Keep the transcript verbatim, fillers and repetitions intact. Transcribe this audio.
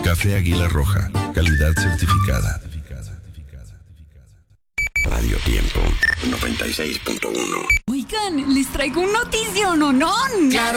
Café Águila Roja, calidad certificada. Radio Tiempo noventa y seis punto uno. Oigan, les traigo un notición, ¿o no? Claro